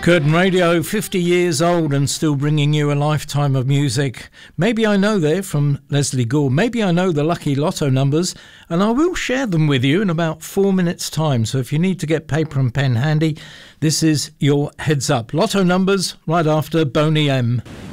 Curtin Radio, 50 years old and still bringing you a lifetime of music. Maybe I Know there from Leslie Gore. Maybe I know the lucky lotto numbers, and I will share them with you in about 4 minutes' time. So if you need to get paper and pen handy, this is your heads up. Lotto numbers right after Boney M.